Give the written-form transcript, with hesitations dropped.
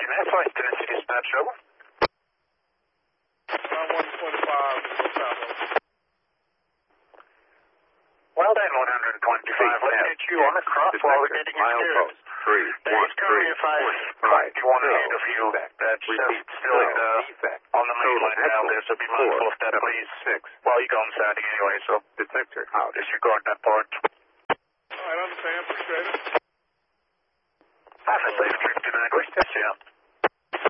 Southwest Tennessee Dispatch, over. 125. Well then, 125, let's get you on the crosswalk we're getting exteriors. Please tell me if I might be one ahead of you. That's still on the main line down there, so be mindful of that, please. Well, you go on Saturday anyway, so disregard that part. All right, understand. Appreciate it. Have a safe trip.